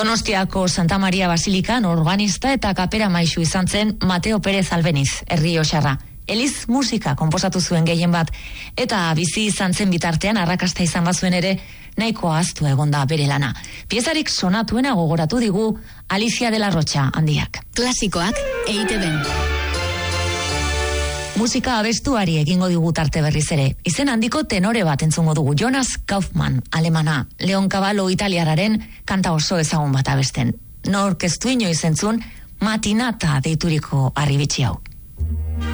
Donostiako Santa Maria Basilikan organista eta kapera maisu izan zen Mateo Pérez Albeniz, errioxarra. Eliz musika konposatu zuen gehien bat, eta bizi izan zen bitartean arrakasta izan bazuen ere, nahiko ahaztu egonda bere lana. Piezarik sonatuena gogoratu digu Alicia de la Rocha handiak. Klasikoak EITB-n. Musika abestuari egingo digu tarte berriz ere. Izen handiko tenore bat entzungo dugu. Jonas Kaufmann, alemana, Leon Cavallo italiararen kanta oso ezagun bat abesten. Nork ez du inoiz entzun, Matinata deituriko arribitxi hau.